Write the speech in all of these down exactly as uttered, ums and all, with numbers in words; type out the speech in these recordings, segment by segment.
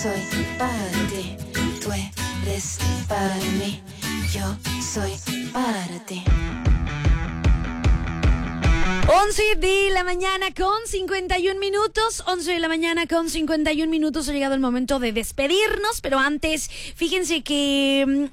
soy para ti, tú eres para mí, yo soy para ti. once de la mañana con cincuenta y un minutos, once de la mañana con cincuenta y un minutos, ha llegado el momento de despedirnos, pero antes, fíjense que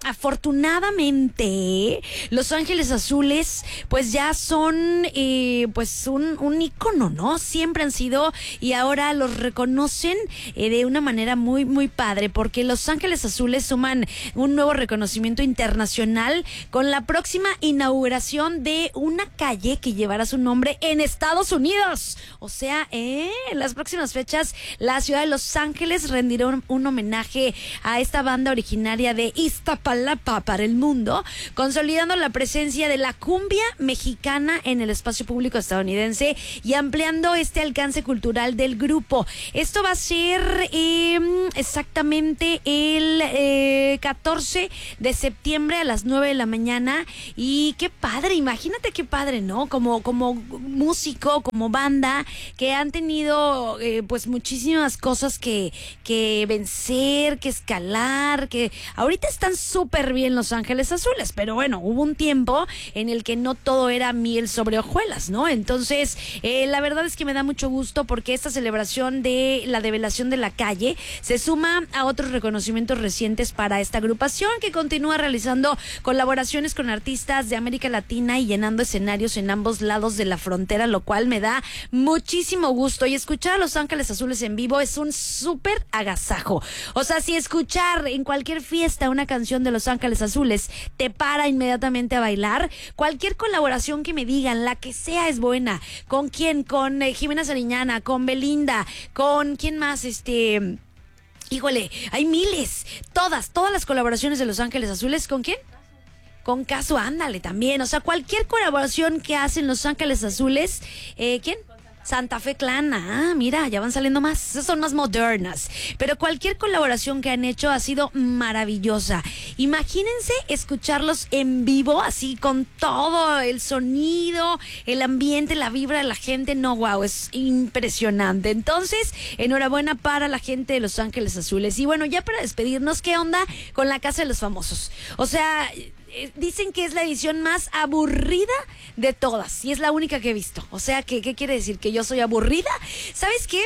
afortunadamente Los Ángeles Azules pues ya son eh, pues un, un ícono, ¿no? Siempre han sido y ahora los reconocen eh, de una manera muy muy padre, porque Los Ángeles Azules suman un nuevo reconocimiento internacional con la próxima inauguración de una calle que llevará su nombre en Estados Unidos. O sea, eh, en las próximas fechas la ciudad de Los Ángeles rendirá un, un homenaje a esta banda originaria de Iztapalapa para el mundo, consolidando la presencia de la cumbia mexicana en el espacio público estadounidense y ampliando este alcance cultural del grupo. Esto va a ser eh, exactamente el eh, catorce de septiembre a las nueve de la mañana, y qué padre, imagínate qué padre, ¿no? Como, como músico, como banda, que han tenido eh, pues muchísimas cosas que, que vencer, que escalar, que ahorita están súper bien Los Ángeles Azules, pero bueno, hubo un tiempo en el que no todo era miel sobre hojuelas, ¿no? Entonces, eh, la verdad es que me da mucho gusto porque esta celebración de la develación de la calle se suma a otros reconocimientos recientes para esta agrupación, que continúa realizando colaboraciones con artistas de América Latina y llenando escenarios en ambos lados de la frontera, lo cual me da muchísimo gusto. Y escuchar a Los Ángeles Azules en vivo es un súper agasajo. O sea, si escuchar en cualquier fiesta una canción de Los Ángeles Azules te para inmediatamente a bailar, cualquier colaboración que me digan, la que sea, es buena. ¿Con quién? Con eh, Jimena Sariñana, con Belinda, con quién más, este... Híjole, hay miles. Todas, todas las colaboraciones de Los Ángeles Azules, ¿con quién? Con Caso, ándale también. O sea, cualquier colaboración que hacen Los Ángeles Azules, eh, ¿quién? Santa Fe Clan, ah, mira, ya van saliendo más, esas son más modernas, pero cualquier colaboración que han hecho ha sido maravillosa. Imagínense escucharlos en vivo, así con todo el sonido, el ambiente, la vibra de la gente, no, wow, es impresionante. Entonces, enhorabuena para la gente de Los Ángeles Azules. Y bueno, ya para despedirnos, ¿qué onda con la Casa de los Famosos? O sea... dicen que es la edición más aburrida de todas y es la única que he visto. O sea, ¿qué, qué quiere decir? ¿Que yo soy aburrida? ¿Sabes qué?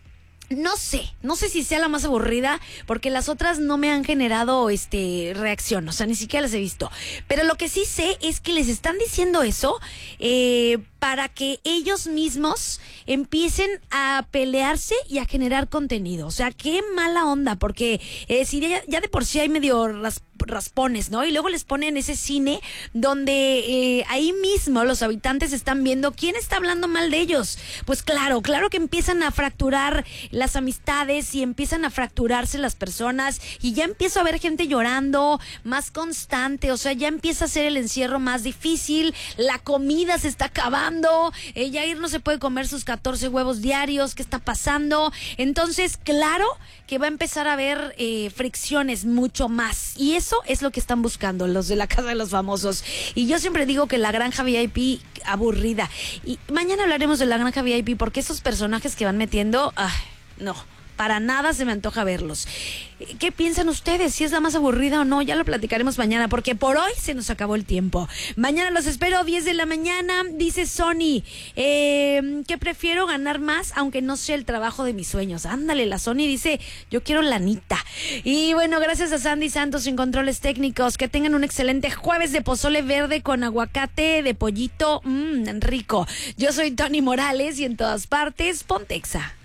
No sé, no sé si sea la más aburrida, porque las otras no me han generado este reacción, o sea, ni siquiera las he visto. Pero lo que sí sé es que les están diciendo eso eh, para que ellos mismos empiecen a pelearse y a generar contenido. O sea, qué mala onda, porque eh, si ya, ya de por sí hay medio ras, raspones, ¿no? Y luego les ponen ese cine donde eh, ahí mismo los habitantes están viendo quién está hablando mal de ellos. Pues claro, claro que empiezan a fracturar las amistades y empiezan a fracturarse las personas y ya empiezo a ver gente llorando más constante. O sea, ya empieza a ser el encierro más difícil, la comida se está acabando, eh, Yair no se puede comer sus catorce huevos diarios. ¿Qué está pasando? Entonces, claro que va a empezar a haber eh, fricciones mucho más, y eso es lo que están buscando los de la Casa de los Famosos. Y yo siempre digo que la Granja V I P aburrida, y mañana hablaremos de la Granja V I P porque esos personajes que van metiendo, ay, no, para nada se me antoja verlos. ¿Qué piensan ustedes? ¿Si es la más aburrida o no? Ya lo platicaremos mañana, porque por hoy se nos acabó el tiempo. Mañana los espero, diez de la mañana. Dice Sony, eh, que prefiero ganar más, aunque no sea el trabajo de mis sueños. Ándale, la Sony dice, yo quiero lanita. Y bueno, gracias a Sandy Santos en controles técnicos. Que tengan un excelente jueves de pozole verde con aguacate, de pollito, mmm, rico. Yo soy Tony Morales y en todas partes, Pontexa.